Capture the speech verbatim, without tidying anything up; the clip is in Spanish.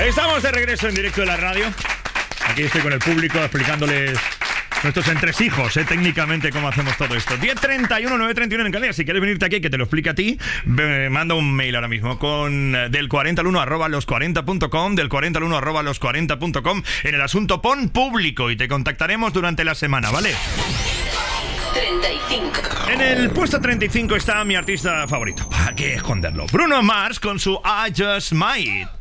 Estamos de regreso en directo de la radio. Aquí estoy con el público explicándoles nuestros entresijos, ¿eh? Técnicamente cómo hacemos todo esto. diez treinta y uno, nueve treinta y uno en Canarias. Si quieres venirte aquí que te lo explique a ti, me manda un mail ahora mismo con del cuarenta al uno arroba los cuarenta punto com, del cuarenta al uno arroba los cuarenta punto com. En el asunto pon público y te contactaremos durante la semana, ¿vale? treinta y cinco. En el puesto treinta y cinco está mi artista favorito. ¿Para qué esconderlo? Bruno Mars con su I Just Might.